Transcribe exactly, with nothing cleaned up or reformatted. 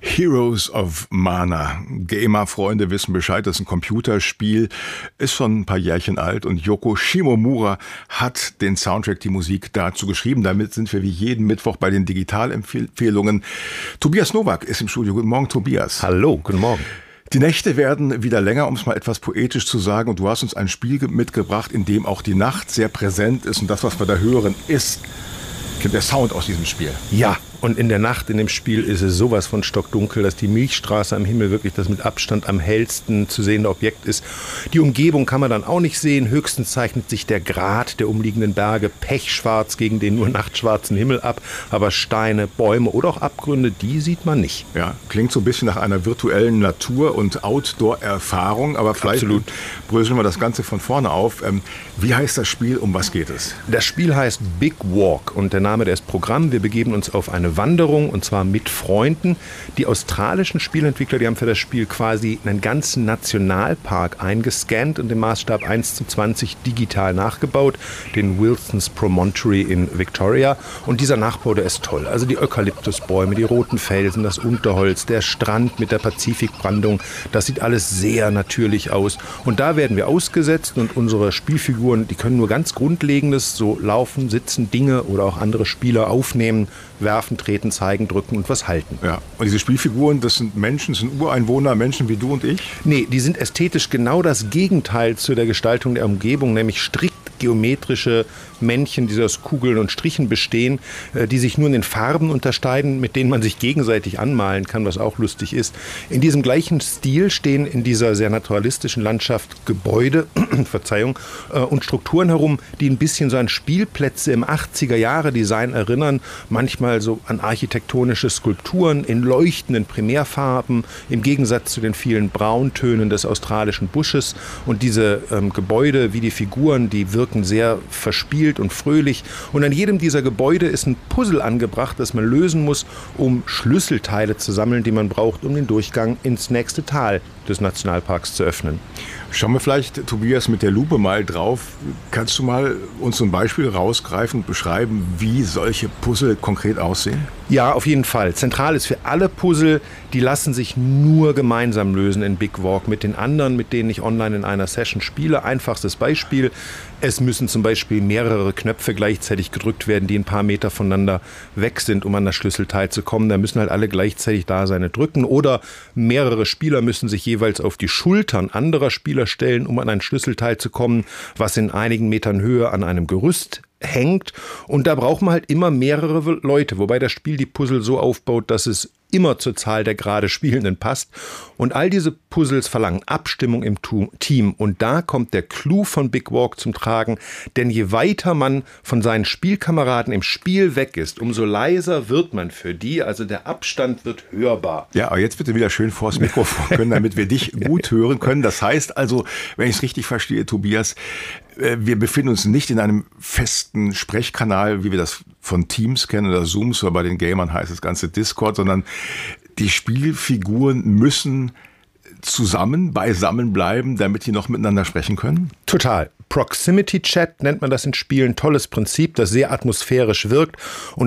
Heroes of Mana. Gamer-Freunde wissen Bescheid, das ist ein Computerspiel, ist schon ein paar Jährchen alt und Yoko Shimomura hat den Soundtrack, die Musik dazu geschrieben. Damit sind wir wie jeden Mittwoch bei den Digitalempfehlungen. Tobias Nowak ist im Studio. Guten Morgen, Tobias. Hallo, guten Morgen. Die Nächte werden wieder länger, um es mal etwas poetisch zu sagen. Und du hast uns ein Spiel mitgebracht, in dem auch die Nacht sehr präsent ist. Und das, was wir da hören, ist der Sound aus diesem Spiel. Ja, und in der Nacht in dem Spiel ist es sowas von stockdunkel, dass die Milchstraße am Himmel wirklich das mit Abstand am hellsten zu sehende Objekt ist. Die Umgebung kann man dann auch nicht sehen. Höchstens zeichnet sich der Grat der umliegenden Berge pechschwarz gegen den nur nachtschwarzen Himmel ab. Aber Steine, Bäume oder auch Abgründe, die sieht man nicht. Ja, klingt so ein bisschen nach einer virtuellen Natur- und Outdoor-Erfahrung. Aber vielleicht Absolut. bröseln wir das Ganze von vorne auf. Ähm, wie heißt das Spiel? Um was geht es? Das Spiel heißt Big Walk und der Name, der ist Programm. Wir begeben uns auf eine Wanderung und zwar mit Freunden. Die australischen Spielentwickler, die haben für das Spiel quasi einen ganzen Nationalpark eingescannt und im Maßstab eins zu zwanzig digital nachgebaut, den Wilson's Promontory in Victoria. Und dieser Nachbau, der ist toll. Also die Eukalyptusbäume, die roten Felsen, das Unterholz, der Strand mit der Pazifikbrandung, das sieht alles sehr natürlich aus. Und da werden wir ausgesetzt und unsere Spielfiguren, die können nur ganz Grundlegendes, so laufen, sitzen, Dinge oder auch andere Spieler aufnehmen, werfen, treten, zeigen, drücken und was halten. Ja. Und diese Spielfiguren, das sind Menschen, das sind Ureinwohner, Menschen wie du und ich? Nee, die sind ästhetisch genau das Gegenteil zu der Gestaltung der Umgebung, nämlich strikt geometrische Männchen, die aus Kugeln und Strichen bestehen, die sich nur in den Farben unterscheiden, mit denen man sich gegenseitig anmalen kann, was auch lustig ist. In diesem gleichen Stil stehen in dieser sehr naturalistischen Landschaft Gebäude, Verzeihung, und Strukturen herum, die ein bisschen so an Spielplätze im achtziger-Jahre-Design erinnern, manchmal so an architektonische Skulpturen in leuchtenden Primärfarben, im Gegensatz zu den vielen Brauntönen des australischen Busches. Und diese ähm, Gebäude wie die Figuren, die wirken sehr verspielt und fröhlich. Und an jedem dieser Gebäude ist ein Puzzle angebracht, das man lösen muss, um Schlüsselteile zu sammeln, die man braucht, um den Durchgang ins nächste Tal des Nationalparks zu öffnen. Schauen wir vielleicht, Tobias, mit der Lupe mal drauf. Kannst du mal uns so ein Beispiel rausgreifen und beschreiben, wie solche Puzzle konkret aussehen? Ja, auf jeden Fall. Zentral ist für alle Puzzle, die lassen sich nur gemeinsam lösen in Big Walk mit den anderen, mit denen ich online in einer Session spiele. Einfachstes Beispiel. Es müssen zum Beispiel mehrere Knöpfe gleichzeitig gedrückt werden, die ein paar Meter voneinander weg sind, um an das Schlüsselteil zu kommen. Da müssen halt alle gleichzeitig da sein und drücken. Oder mehrere Spieler müssen sich jeweils auf die Schultern anderer Spieler stellen, um an ein Schlüsselteil zu kommen, was in einigen Metern Höhe an einem Gerüst hängt. Und da braucht man halt immer mehrere Leute, wobei das Spiel die Puzzle so aufbaut, dass es immer zur Zahl der gerade Spielenden passt. Und all diese Puzzles verlangen Abstimmung im Team. Und da kommt der Clou von Big Walk zum Tragen. Denn je weiter man von seinen Spielkameraden im Spiel weg ist, umso leiser wird man für die. Also der Abstand wird hörbar. Ja, aber jetzt bitte wieder schön vors Mikrofon können, damit wir dich gut hören können. Das heißt also, wenn ich es richtig verstehe, Tobias, wir befinden uns nicht in einem festen Sprechkanal, wie wir das von Teams kennen oder Zooms, oder bei den Gamern heißt das Ganze Discord, sondern die Spielfiguren müssen zusammen, beisammen bleiben, damit die noch miteinander sprechen können? Total. Proximity Chat nennt man das in Spielen. Tolles Prinzip, das sehr atmosphärisch wirkt. Und